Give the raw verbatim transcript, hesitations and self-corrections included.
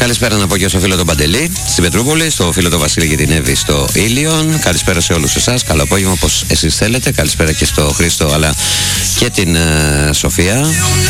Καλησπέρα να πω και στο φίλο τον Παντελή στην Πετρούπολη, στο φίλο τον Βασίλη και την Εύη στο Ήλιον. Καλησπέρα σε όλους εσάς. Καλό απόγευμα όπως εσείς θέλετε. Καλησπέρα και στο Χρήστο αλλά και την uh, Σοφία.